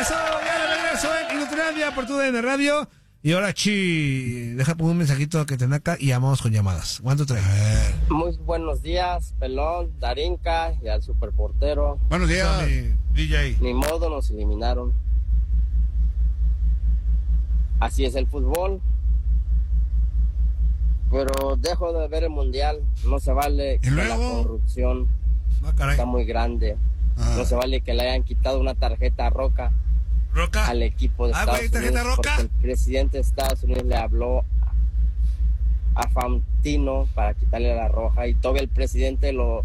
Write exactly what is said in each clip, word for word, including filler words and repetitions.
Eso, ya de regreso en Inutilandia por tu D N Radio. Y ahora, chi, deja poner un mensajito que te acá y llamamos con llamadas. ¿Cuánto trae? Muy buenos días, Pelón, Darinka y al superportero. Buenos días, D J. Ni modo, nos eliminaron. Así es el fútbol. Pero dejo de ver el mundial. No se vale que la corrupción ah, está muy grande. Ah. No se vale que le hayan quitado una tarjeta roja. ¿Roca? Al equipo de ah, Estados güey, ¿tarjeta Unidos, roca? porque el presidente de Estados Unidos le habló a Fantino para quitarle la roja y todavía el presidente lo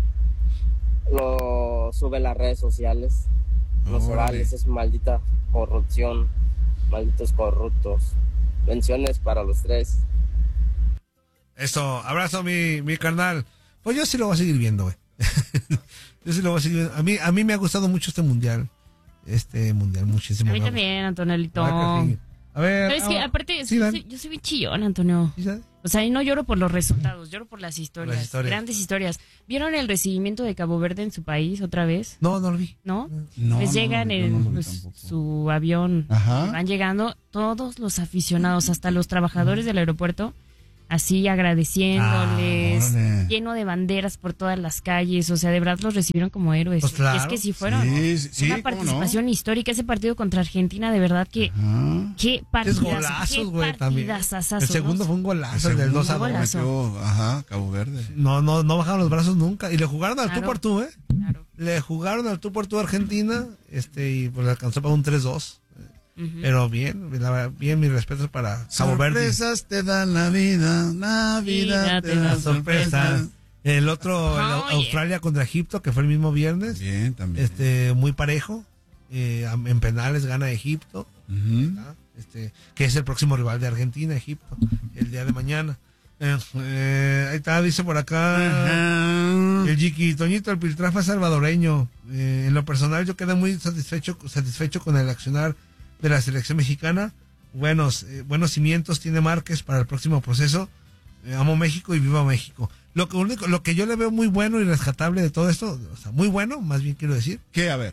lo sube a las redes sociales. No oh, se vale, esa es maldita corrupción, malditos corruptos. Bendiciones para los tres. Eso, abrazo mi, mi carnal. Pues yo sí lo voy a seguir viendo, güey. Yo sí lo voy a seguir viendo. A mí, a mí me ha gustado mucho este mundial. Este mundial, muchísimo. A mí también, Antonelito. A ver. Pero es que, aparte, sí, yo, soy, yo soy bien chillón, Antonio. ¿Sí, o sea, y no lloro por los resultados, lloro por las historias, las historias. Grandes historias. ¿Vieron el recibimiento de Cabo Verde en su país otra vez? No, no lo vi. ¿No? no Les no, llegan no, en no, no, pues, su avión. Ajá. Van llegando todos los aficionados, hasta los trabajadores del aeropuerto. Así agradeciéndoles, ah, lleno de banderas por todas las calles, o sea, de verdad los recibieron como héroes. Pues claro. Y es que sí fueron, sí, sí, una participación no? histórica, ese partido contra Argentina, de verdad que Ajá. qué partidas, golazos, güey, también. El segundo ¿no? fue un golazo, el del dos a dos. Ajá, Cabo Verde. No, no, no bajaron los brazos nunca, y le jugaron al claro. tú por tú, ¿eh? Claro. Le jugaron al tú por tú a Argentina, este, y pues le alcanzó para un tres dos. Uh-huh. Pero bien, bien, mis respetos para Cabo Verde. Sorpresas te dan la vida, la vida te da sorpresas. El otro, oh, el, Australia yeah. contra Egipto, que fue el mismo viernes. Bien, también. Este, muy parejo. Eh, en penales gana Egipto. Uh-huh. Este, que es el próximo rival de Argentina, Egipto, el día de mañana. Eh, eh, ahí está, dice por acá. Uh-huh. El Chiqui Toñito, el Piltrafa salvadoreño. Eh, en lo personal, yo quedé muy satisfecho, satisfecho con el accionar de la selección mexicana. Buenos eh, buenos cimientos tiene Márquez para el próximo proceso. Eh, amo México y viva México. Lo que único, lo que yo le veo muy bueno y rescatable de todo esto, o sea, muy bueno, más bien quiero decir. ¿Qué? A ver.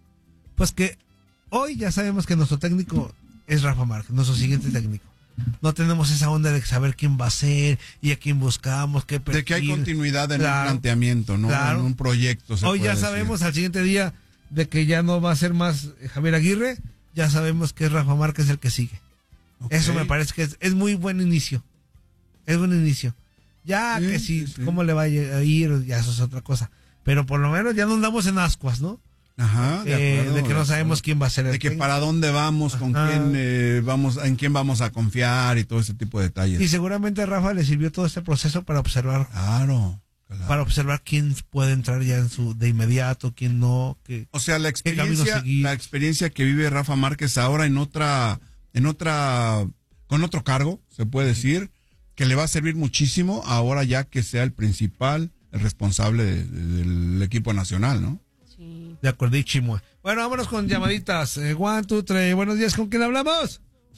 Pues que hoy ya sabemos que nuestro técnico es Rafa Márquez, nuestro siguiente técnico. No tenemos esa onda de saber quién va a ser y a quién buscamos, qué perfil. De que hay continuidad en claro, un planteamiento, ¿no? Claro. En un proyecto. Se hoy ya decir. sabemos al siguiente día de que ya no va a ser más Javier Aguirre. Ya sabemos que es Rafa Márquez el que sigue. Okay. Eso me parece que es, es muy buen inicio. Es buen inicio. Ya sí, que si, sí, sí. cómo le va a ir, ya eso es otra cosa. Pero por lo menos ya no andamos en ascuas, ¿no? Ajá, de, eh, acuerdo, de que no sabemos quién va a ser el de que técnico. Para dónde vamos, con Ajá. quién eh, vamos, en quién vamos a confiar y todo ese tipo de detalles. Y seguramente a Rafa le sirvió todo este proceso para observar. Claro. Claro. Para observar quién puede entrar ya en su de inmediato, quién no, qué, o sea, la experiencia, la experiencia que vive Rafa Márquez ahora en otra, en otra, con otro cargo, se puede decir, que le va a servir muchísimo ahora ya que sea el principal, el responsable de, de, del equipo nacional, ¿no? Sí. De acuerdísimo. Bueno, vámonos con llamaditas. Eh, one, two, three. Buenos días, ¿con quién hablamos?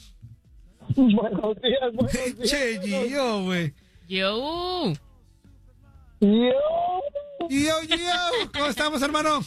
Buenos días, buenos días. Che, yo, güey. Yo. Yo. Yo, yo. ¿Cómo estamos, hermano?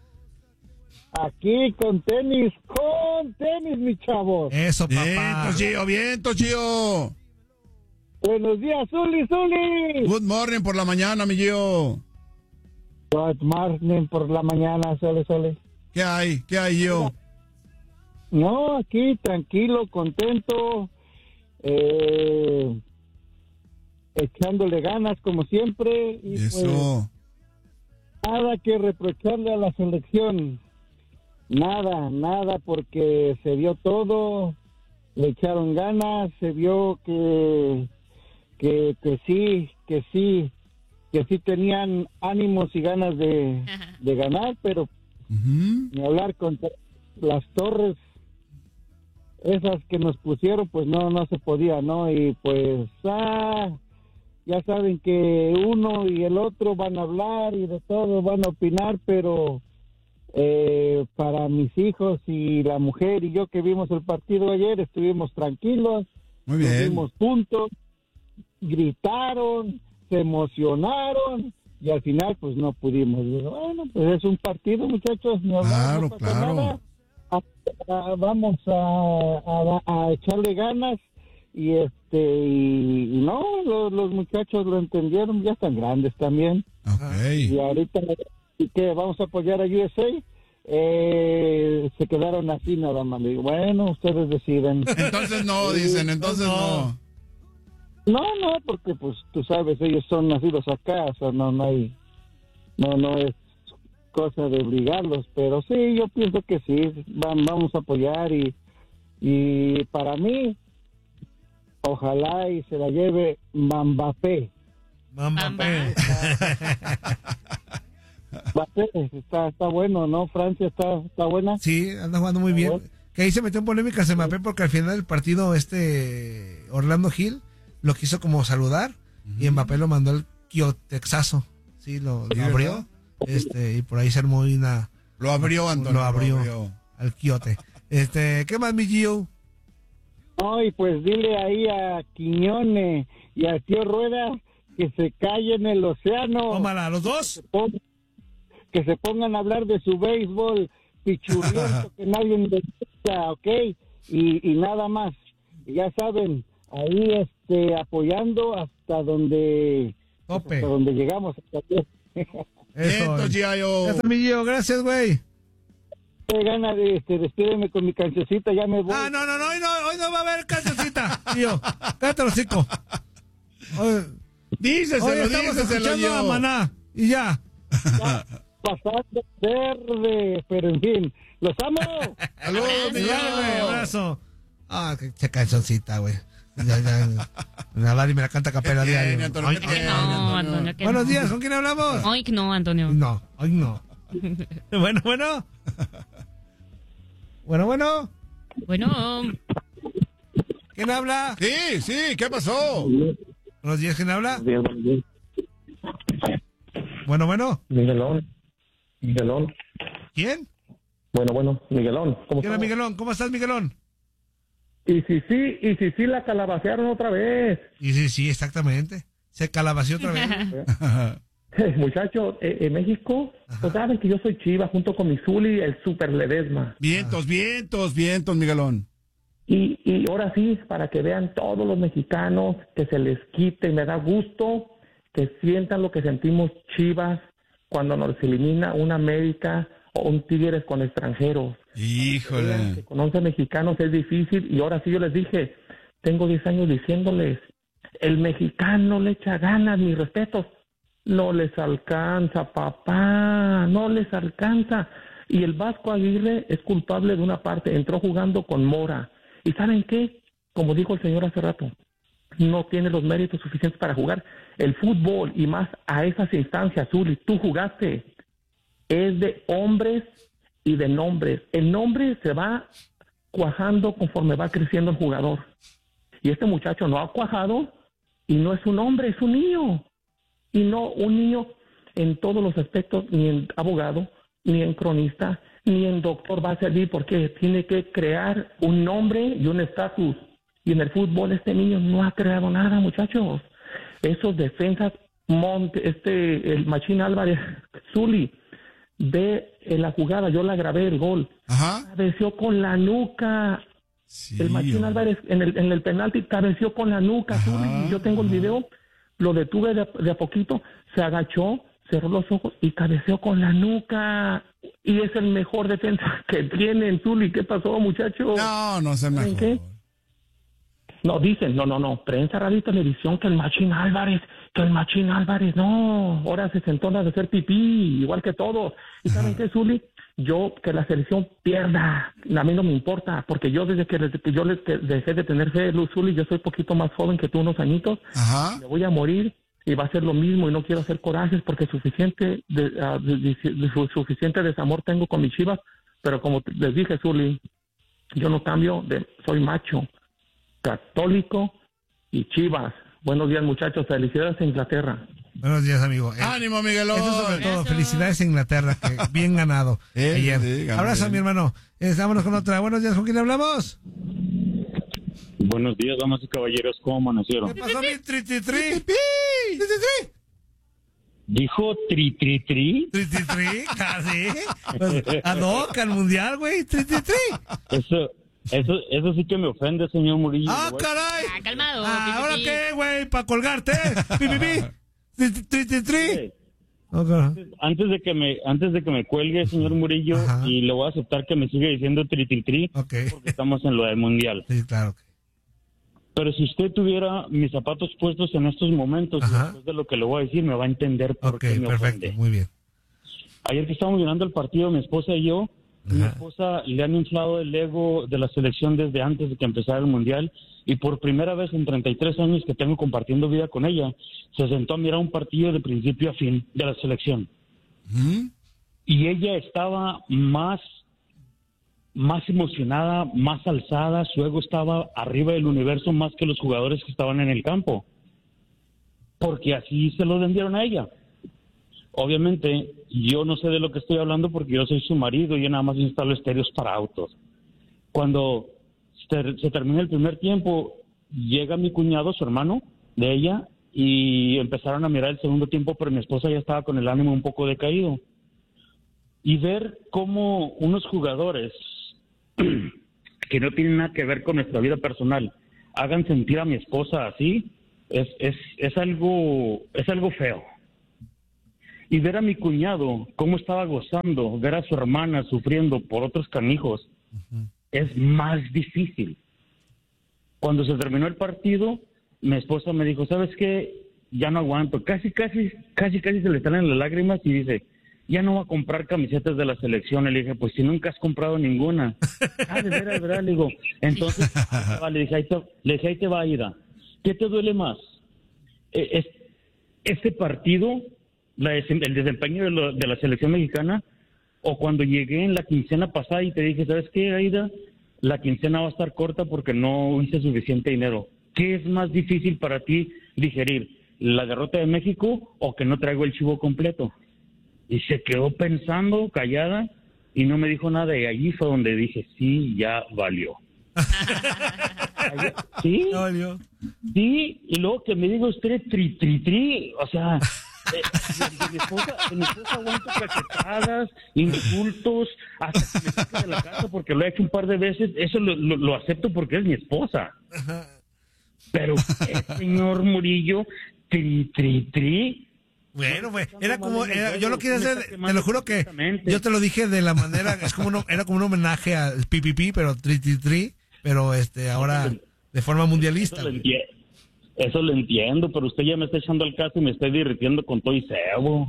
Aquí con tenis, con tenis, mi chavo. Eso, papá. Bien, Tochillo, bien, Tochillo. Buenos días, Zuli, Zuli. Good morning por la mañana, mi Gio. Good morning por la mañana, Sole, Sole. ¿Qué hay? ¿Qué hay, Gio? No, aquí tranquilo, contento. Eh... echándole ganas como siempre y eso pues, nada que reprocharle a la selección, nada, nada, porque se vio todo, le echaron ganas, se vio que que, que sí, que sí, que sí tenían ánimos y ganas de, de ganar, pero uh-huh. ni hablar contra las torres esas que nos pusieron, pues no, no se podía, ¿no? Y pues, ah, ya saben que uno y el otro van a hablar y de todo van a opinar, pero eh, para mis hijos y la mujer y yo que vimos el partido ayer, estuvimos tranquilos, muy bien, estuvimos juntos, gritaron, se emocionaron y al final pues no pudimos. Bueno, pues es un partido, muchachos, no, claro, no pasa claro. nada. a, a, vamos a, a, a echarle ganas y este y, y no, los, los muchachos lo entendieron, ya están grandes también. Okay. Y ahorita que vamos a apoyar a U S A, eh, se quedaron así nada más. Le digo, bueno, ustedes deciden. Entonces no, dicen, entonces no. No, no, porque pues tú sabes, ellos son nacidos acá, o sea, no, no hay, no, no es cosa de obligarlos, pero sí, yo pienso que sí, van, vamos a apoyar y, y para mí, ojalá y se la lleve Mbappé. Mbappé. Mbappé, está, está bueno, ¿no? Francia está, está buena. Sí, anda jugando muy bien. Que ahí se metió en polémicas Mbappé porque al final del partido este Orlando Gil lo quiso como saludar uh-huh. y Mbappé lo mandó al quiotexazo. Sí, lo, lo abrió. Este, y por ahí se armó una... Lo abrió, Antonio. Lo abrió, lo abrió. al quiote. Este, ¿qué más, mi Gio? Ay, pues dile ahí a Quiñones y a Tío Rueda que se callen en el océano. Tómala, ¿los dos? Que se, pongan, que se pongan a hablar de su béisbol pichurriento que nadie necesita, ¿ok? Y, y nada más. Ya saben, ahí este apoyando hasta donde... Tope. Hasta donde llegamos. Hasta aquí. Eso, Eso, mi Gio, gracias, güey. Gana de este, despídeme con mi cancioncita, ya me voy. Ah, no, no, no, hoy no, hoy no va a haber cancioncita, Gio. Cállate los hocico. Hoy, díceselo, hoy estamos díceselo, escuchando yo. a Maná, y ya. ya pasando verde, pero en fin, los amo. Saludos, mi güey, abrazo. Ah, qué cancioncita, güey. Ya, ya. Nadar y me la canta a capela diario. No, Antonio. Buenos días, ¿con quién hablamos? Hoy no, Antonio. No, hoy no. Bueno, bueno. Bueno, bueno. Bueno. ¿Quién habla? Sí, sí, ¿qué pasó? Buenos días, ¿quién habla? Buenos días, buenos días. Bueno, bueno. Miguelón. Miguelón. ¿Quién? Bueno, bueno, Miguelón. ¿Cómo ¿Quién es Miguelón? ¿Cómo estás, Miguelón? Y si sí, y si sí la calabacearon otra vez. Y sí, sí, exactamente. Se calabació otra vez. Muchachos, eh, en México, pues saben que yo soy Chiva junto con mi Zuli, el Super Ledesma. Vientos, ah. vientos, vientos, Miguelón. Y, y ahora sí, para que vean todos los mexicanos, que se les quite, me da gusto que sientan lo que sentimos Chivas cuando nos elimina una América o un Tigres con extranjeros. Híjole. Que con once mexicanos es difícil y ahora sí yo les dije, tengo diez años diciéndoles, el mexicano le echa ganas, mis respetos. No les alcanza, papá, no les alcanza. Y el Vasco Aguirre es culpable de una parte, entró jugando con Mora. ¿Y saben qué? Como dijo el señor hace rato, no tiene los méritos suficientes para jugar el fútbol y más a esas instancias, Zuli. Tú jugaste, es de hombres y de nombres. El nombre se va cuajando conforme va creciendo el jugador. Y este muchacho no ha cuajado y no es un hombre, es un niño. Y no un niño en todos los aspectos, ni en abogado, ni en cronista, ni en doctor va a servir porque tiene que crear un nombre y un estatus. Y en el fútbol este niño no ha creado nada, muchachos. Esos defensas, Monte, este, el Machín Álvarez, Zuli, ve en la jugada, yo la grabé el gol. Ajá. Cabeció con la nuca. Sí, el Machín oh. Álvarez en el, en el penalti cabeció con la nuca, Zuli. Yo tengo el video. Lo detuve de, de a poquito, se agachó, cerró los ojos y cabeceó con la nuca. Y es el mejor defensa que tienen, Zuli. ¿Qué pasó, muchachos? No, no sé mejor. ¿Qué? No, dicen, no, no, no. Prensa, radio y televisión, que el Machín Álvarez, que el Machín Álvarez. No, ahora se sentó a hacer pipí, igual que todos. ¿Y saben qué, Zuli? Yo, que la selección pierda, a mí no me importa, porque yo desde que, desde que yo les dejé de tener fe, Luz Zuli, yo soy poquito más joven que tú, unos añitos, Ajá. me voy a morir y va a ser lo mismo y no quiero hacer corajes porque suficiente de, uh, de, de, de, de, suficiente desamor tengo con mis Chivas, pero como les dije, Zuli, yo no cambio, de, soy macho, católico y Chivas. Buenos días, muchachos, felicidades a Inglaterra. Buenos días, amigo. Eh, ¡Ánimo, Miguelón! Eso sobre todo. Felicidades a Inglaterra, que bien ganado eh, ayer. Sí, Abrazo, bien. mi hermano. Eh, vámonos con otra. Buenos días, ¿con quién hablamos? Buenos días, damas y caballeros, ¿cómo amanecieron? ¿Qué pasó, mi tri, tri, tri? Tri, tri, tri. ¿Dijo tri, tri, tri? ¿Tri, tri, tri? ¿Casi? Pues, adoca el mundial, güey. ¿Tri, tri, tri? Eso, eso, eso sí que me ofende, señor Murillo. ¡Ah, caray! Ah, calmado. Ah, pi, pi, ¿ahora pi. qué, güey? ¿Para colgarte? ¡Pi, pi, pi! ¿Tri, tri, tri, tri? Sí. Okay. Antes de que me antes de que me cuelgue, señor Murillo, Ajá. y le voy a aceptar que me siga diciendo tri, tri, tri, Okay. porque estamos en lo del mundial. Sí, claro. Pero si usted tuviera mis zapatos puestos en estos momentos, Ajá. después de lo que le voy a decir, me va a entender por Ok, qué me perfecto. ofende. Muy bien. Ayer que estábamos mirando el partido, mi esposa y yo, mi Ajá. esposa le han inflado el ego de la selección desde antes de que empezara el mundial, y por primera vez en treinta y tres años que tengo compartiendo vida con ella, se sentó a mirar un partido de principio a fin de la selección. ¿Mm? Y ella estaba más, más emocionada, más alzada, su ego estaba arriba del universo más que los jugadores que estaban en el campo, porque así se lo vendieron a ella. Obviamente, yo no sé de lo que estoy hablando porque yo soy su marido y yo nada más instalo estéreos para autos. Cuando se, se termina el primer tiempo, llega mi cuñado, su hermano de ella, y empezaron a mirar el segundo tiempo, pero mi esposa ya estaba con el ánimo un poco decaído. Y ver cómo unos jugadores que no tienen nada que ver con nuestra vida personal hagan sentir a mi esposa así, es, es, es algo, es algo feo. Y ver a mi cuñado cómo estaba gozando, ver a su hermana sufriendo por otros canijos, uh-huh. es más difícil. Cuando se terminó el partido, mi esposa me dijo, ¿sabes qué? Ya no aguanto. Casi, casi, casi, casi se le salen las lágrimas y dice, ya no va a comprar camisetas de la selección. Le dije, pues si nunca has comprado ninguna. Ah, de veras, de veras, le digo. Entonces, le dije, ahí te, le dije, ahí te va, Ida. ¿Qué te duele más? Es, ¿Este partido, la, el desempeño de, lo, de la selección mexicana, o cuando llegué en la quincena pasada y te dije, ¿sabes qué, Aida? La quincena va a estar corta porque no hice suficiente dinero. ¿Qué es más difícil para ti digerir? ¿La derrota de México o que no traigo el chivo completo? Y se quedó pensando, callada, y no me dijo nada. Y allí fue donde dije, sí, ya valió. ¿Sí? Ya valió. Sí, y luego que me diga usted tri, tri, tri, o sea... Eh, de, de mi esposa, de mi esposa aguanto cachetadas, insultos, hasta que me saque de la casa porque lo he hecho un par de veces. Eso lo, lo, lo acepto porque es mi esposa. Pero el señor Murillo, tri, tri, tri. Bueno, pues, era como, era, yo lo quería hacer, te lo juro que yo te lo dije de la manera, es como uno, era como un homenaje al Pi Pi Pi, pero tri, tri, tri, pero este, ahora de forma mundialista. Eso lo, eso lo entiendo, pero usted ya me está echando el caso y me está divirtiendo con todo y cebo.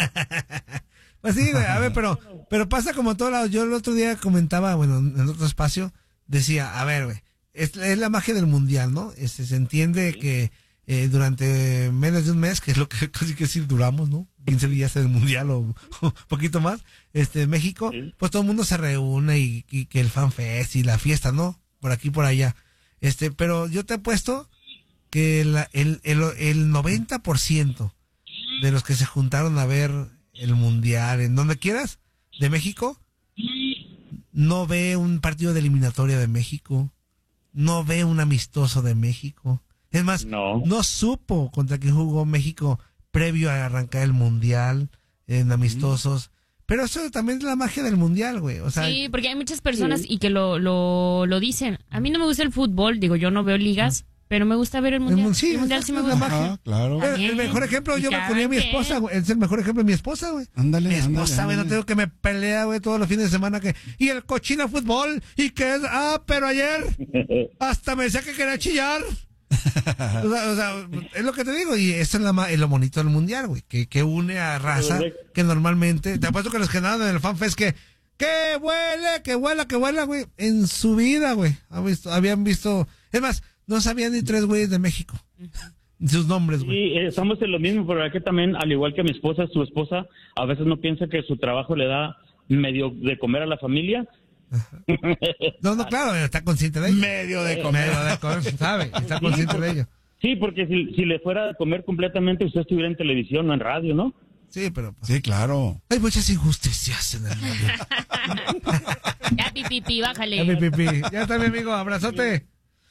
Pues sí, güey, a ver, pero, pero pasa como todo lado. Yo el otro día comentaba, bueno, en otro espacio, decía, a ver, güey, es, es la magia del mundial, ¿no? Este, se entiende sí. que eh, durante menos de un mes, que es lo que casi que sí duramos, ¿no? quince días en el mundial o un poquito más, este, México, sí. pues todo el mundo se reúne y, y que el fanfest y la fiesta, ¿no? Por aquí, por allá. Este, pero yo te he puesto que la, el, el, el noventa por ciento de los que se juntaron a ver el mundial, en donde quieras, de México, no ve un partido de eliminatoria de México, no ve un amistoso de México. Es más, no, no supo contra quién jugó México previo a arrancar el mundial en amistosos. Mm. Pero eso también es la magia del mundial, güey. O sea, sí, porque hay muchas personas sí. y que lo, lo, lo dicen. A mí no me gusta el fútbol, digo, yo no veo ligas. Mm. Pero me gusta ver el mundial. El, sí, el mundial sí me gusta. Ajá, claro. El, el mejor ejemplo, yo me ponía a mi esposa, güey. Es el mejor ejemplo de mi esposa, güey. Ándale, Mi esposa, güey, no tengo que me pelea, güey, todos los fines de semana que... Y el cochino fútbol, y que es... Ah, pero ayer hasta me decía que quería chillar. o, sea, o sea, es lo que te digo, y eso es, la, es lo bonito del mundial, güey. Que, que une a raza que normalmente... Te apuesto que los que nadan en el fanfest que... Que huele, que huela, que huela, güey. En su vida, güey. Habían visto... Es más... No sabían ni tres güeyes de México. Sus nombres, güey. Sí, estamos en lo mismo, pero es que también, al igual que mi esposa, su esposa, a veces no piensa que su trabajo le da medio de comer a la familia. Ajá. No, no, claro, está consciente de ello. Medio de comer. Medio de comer, sabe, está consciente sí, porque, de ello. Sí, porque si, si le fuera a comer completamente, usted estuviera en televisión o en radio, ¿no? Sí, pero... Pues, sí, claro. Hay muchas injusticias en el mundo. Ya, pipipi, bájale. Ya, pipipi. Ya está, mi amigo, abrazote.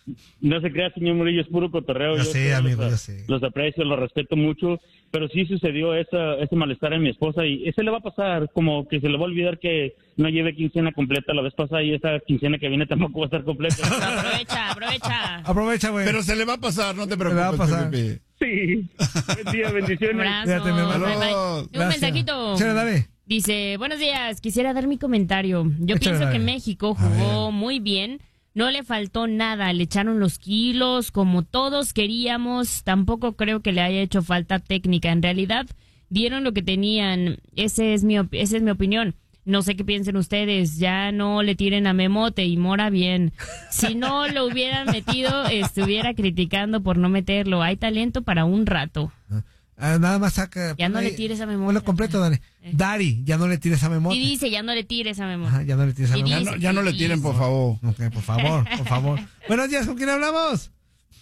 No se crea, señor Murillo, es puro cotorreo. Yo, yo sé, amigo, los, yo sé. Los aprecio, los respeto mucho, pero sí sucedió esa, ese malestar en mi esposa y ese le va a pasar, como que se le va a olvidar que no lleve quincena completa la vez pasada y esa quincena que viene tampoco va a estar completa. Aprovecha, aprovecha. Aprovecha, güey. Pero se le va a pasar, no te preocupes. Le va a pasar. Felipe. Sí. Buen día, bendiciones. Abrazo. Cuídate, mi hermano. Bye, bye. Un mensajito. Sí, dale. Dice, buenos días, quisiera dar mi comentario. Yo Échale, pienso dale. que México jugó muy bien, no le faltó nada, le echaron los kilos como todos queríamos, tampoco creo que le haya hecho falta técnica, en realidad dieron lo que tenían, ese es mi, op- esa es mi opinión. No sé qué piensen ustedes, ya no le tiren a Memote y Mora bien. Si no lo hubieran metido, estuviera criticando por no meterlo. Hay talento para un rato. Ah, nada más saca. Ya no ahí, le tires a Memote. Ponlo completo, dale. Eh. Dari, ya no le tires a Memote. Y dice, ya no le tires a Memote. Ajá, ya no le tires a Y Memote. Ya no, ya no le tiren, por favor. Ok, por favor, por favor. Buenos días, ¿con quién hablamos?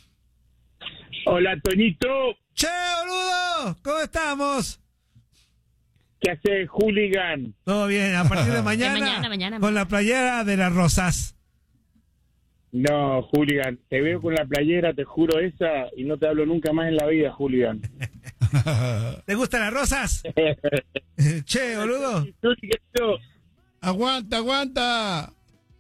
Hola, Toñito. Che, boludo, ¿cómo estamos? ¿Qué hace Hooligan? Todo bien, a partir de mañana, De mañana, mañana. con la playera de las rosas. No, Hooligan, te veo con la playera, te juro esa, y no te hablo nunca más en la vida, Hooligan. ¿Te gustan las rosas? Che, boludo. Aguanta, aguanta.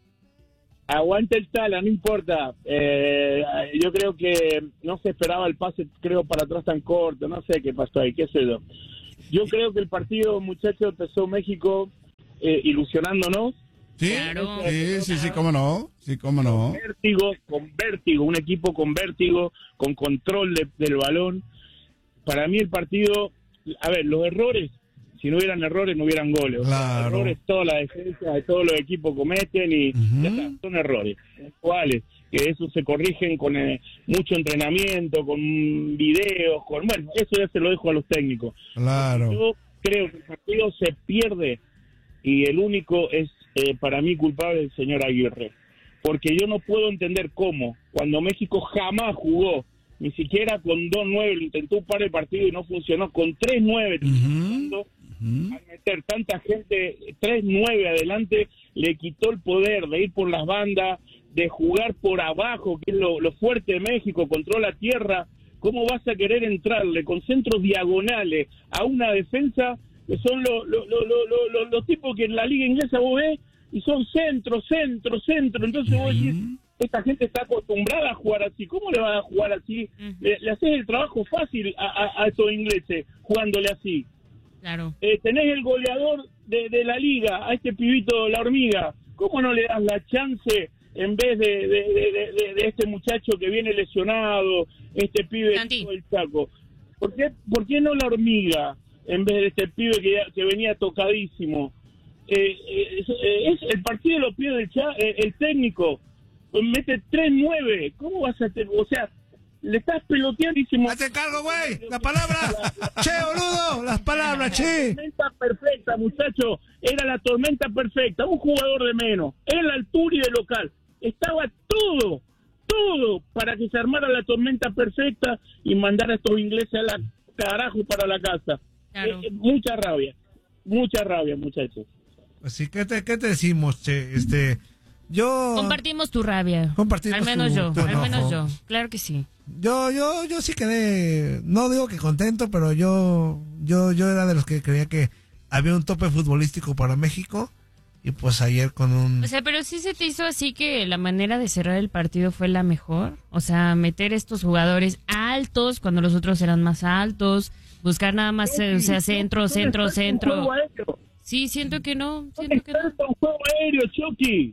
Aguanta el Tala, no importa. Eh, yo creo que no se esperaba el pase, creo, para atrás tan corto. No sé qué pasó ahí, qué sé yo. Yo creo que el partido, muchachos, empezó México eh, ilusionándonos. Sí, Claro. sí, sí, sí, cómo no. Sí, cómo no. Vértigo, con vértigo, un equipo con vértigo, con control de- del balón. Para mí el partido, a ver, los errores, si no hubieran errores no hubieran goles. O sea, Claro. errores toda la defensa de todos los equipos cometen y Ujú. ya está, son errores. ¿Cuáles? Que eso se corrigen con eh, mucho entrenamiento, con videos, con bueno, eso ya se lo dejo a los técnicos. Claro. Yo creo que el partido se pierde y el único es eh, para mí culpable el señor Aguirre. Porque yo no puedo entender cómo, cuando México jamás jugó, ni siquiera con dos nueve, lo intentó un par de partidos y no funcionó, con tres nueve, Ujú. Ujú. al meter tanta gente, tres nueve adelante, le quitó el poder de ir por las bandas, de jugar por abajo, que es lo, lo fuerte de México, controla tierra. ¿Cómo vas a querer entrarle con centros diagonales a una defensa que son los lo, lo, lo, lo, lo, los tipos que en la liga inglesa vos ves y son centro, centro, centro? Entonces vos decís, esta gente está acostumbrada a jugar así, ¿cómo le van a jugar así? Ujú. Le, le haces el trabajo fácil a, a, a estos ingleses jugándole así. Claro. Eh, tenés el goleador de, de la liga, a este pibito La Hormiga, ¿cómo no le das la chance en vez de, de, de, de, de este muchacho que viene lesionado, este pibe Santi. del Chaco? ¿Por qué, ¿Por qué no La Hormiga en vez de este pibe que, ya- que venía tocadísimo? Eh, eh, es, eh, es- el partido lo pierde el, cha- eh, el técnico, mete tres nueve, ¿cómo vas a tener? O sea, le estás peloteadísimo. Hazte cargo, güey. La palabra. Che, boludo. Las palabras, che. Tormenta perfecta, muchacho. Era la tormenta perfecta. Un jugador de menos. En la altura y de local. Estaba todo, todo para que se armara la tormenta perfecta y mandar a estos ingleses a la carajo para la casa. Claro. Eh, mucha rabia. Mucha rabia, muchachos. Así que, ¿qué te decimos, che? Este, yo... Compartimos tu rabia. Compartimos Al menos tu- yo, tu al enojo. menos yo. Claro que sí. Yo, yo, yo sí quedé, no digo que contento, pero yo, yo, yo era de los que creía que había un tope futbolístico para México y pues ayer con un... O sea, pero sí se te hizo así que la manera de cerrar el partido fue la mejor. O sea, meter estos jugadores altos cuando los otros eran más altos, buscar nada más, eh, o sea, centro, centro, centro. Sí, siento que no, siento que no. Un juego aéreo, Chucky.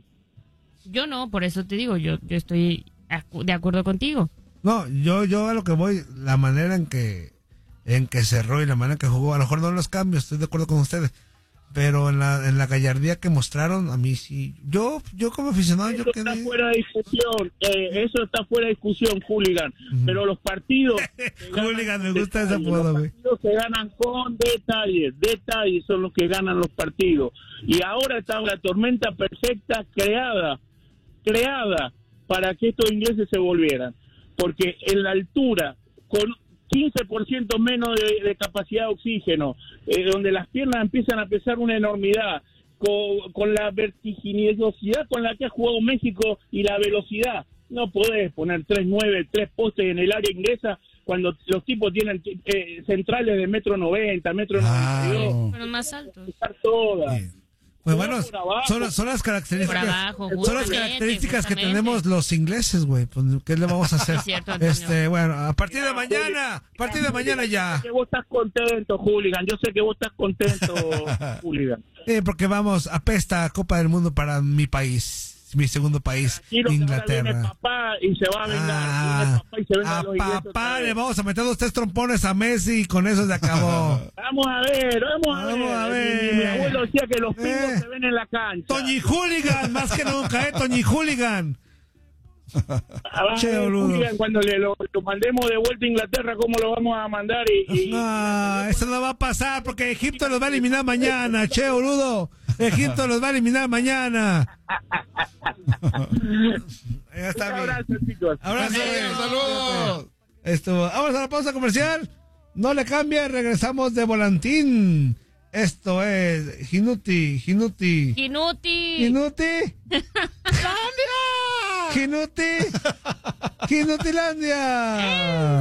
Yo no, por eso te digo, yo, yo estoy acu- de acuerdo contigo. No, yo, yo a lo que voy, la manera en que, en que cerró y la manera en que jugó, a lo mejor no en los cambios, estoy de acuerdo con ustedes, pero en la, en la gallardía que mostraron, a mí sí, yo, yo como aficionado, yo Eso está quedé... fuera de discusión, eh, eso está fuera de discusión, Hooligan. Pero los partidos... se ganan Hooligan, me con gusta ese detalles, apodo, los güey. partidos se ganan con detalles, detalles son los que ganan los partidos. Y ahora está la tormenta perfecta creada, creada para que estos ingleses se volvieran. Porque en la altura, con quince por ciento menos de, de capacidad de oxígeno, eh, donde las piernas empiezan a pesar una enormidad, con, con la vertiginosidad con la que ha jugado México y la velocidad, No podés poner tres nueve, tres postes en el área inglesa cuando los tipos tienen eh, centrales de metro noventa, metro noventa y dos. Pero más altos. Todas. Sí. Pues bueno, son, son las características, abajo, son las características que tenemos los ingleses, güey. Pues, ¿qué le vamos a hacer? Cierto, este, bueno, a partir de mañana, a partir de mañana ya. Yo sé que vos estás contento, Hooligan. Yo sé que vos estás contento, Hooligan. Sí, porque vamos, apesta Copa del Mundo para mi país. Mi segundo país, Inglaterra. Viene papá y se va a vengar. Ah, papá y se a papá le vamos a meter dos tres trompones a Messi y con eso se acabó. Vamos a ver, vamos a vamos ver. A ver. Mi, mi abuelo decía que los pingos eh. se ven en la cancha. Toñi Hooligan, más que nunca, ¿eh? Toñi Hooligan. Che, Hooligan, cuando le lo, lo mandemos de vuelta a Inglaterra, ¿cómo lo vamos a mandar? Y, y, no, eso no va a pasar porque Egipto los va a eliminar mañana, che, boludo. Egipto los va a eliminar mañana. Ya está bien. Abrazo, chicos. Abrazo, saludos. Esto, vamos a la pausa comercial. No le cambie, regresamos de volantín. Esto es Ginuti, Ginuti. Ginuti. Ginuti. ¡Cambia! Ginuti. Ginutilandia.